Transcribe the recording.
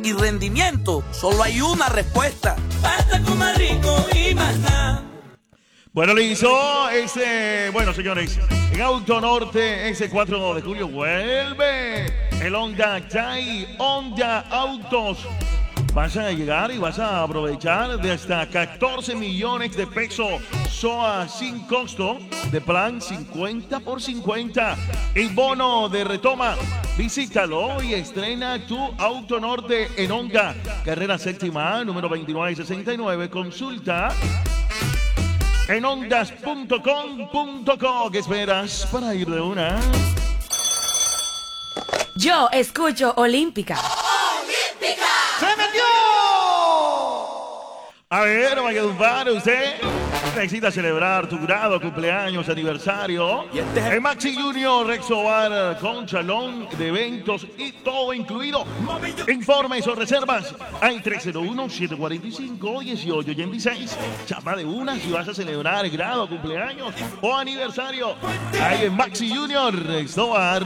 y rendimiento, solo hay una respuesta. Pasta con más rico y más nada. Bueno, listo. Bueno, señores, en Auto Norte, ese 4 de julio vuelve el Honda Chai, Honda Autos. Vas a llegar y vas a aprovechar de hasta 14 millones de pesos SOA sin costo de plan 50x50 y bono de retoma. Visítalo y estrena tu Auto Norte en Honda, carrera séptima, número 2969. Consulta en hondas.com.co. ¿Qué esperas para ir de una? Yo escucho Olímpica. ¡Se metió! A ver, Valledupar, usted necesita celebrar tu grado, cumpleaños, aniversario. En Maxi Junior, Rexo Bar con salón de eventos y todo incluido. Informes o reservas al 301-745-1886. Llama de una si vas a celebrar grado, cumpleaños o aniversario. Ahí en Maxi Junior, Rexo Bar.